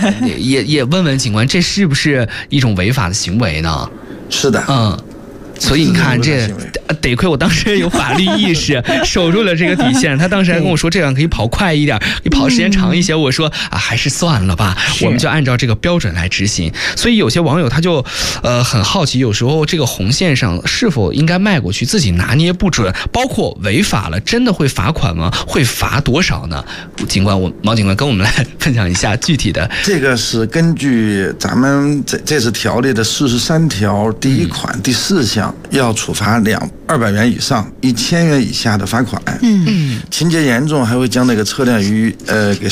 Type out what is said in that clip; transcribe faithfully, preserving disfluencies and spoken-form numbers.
也也问问警官，这是不是一种违法的行为呢？ 是的， 嗯。所以你看，这得亏我当时有法律意识，守住了这个底线。他当时还跟我说，这样可以跑快一点，可以跑时间长一些。我说啊，还是算了吧，我们就按照这个标准来执行。所以有些网友他就呃很好奇，有时候这个红线上是否应该迈过去，自己拿捏不准，包括违法了，真的会罚款吗？会罚多少呢？警官，我毛警官跟我们来分享一下具体的。 这个是根据咱们这这次条例的四十三条第一款、嗯、第四项。要处罚两二百元以上一千元以下的罚款。嗯，情节严重还会将那个车辆于呃给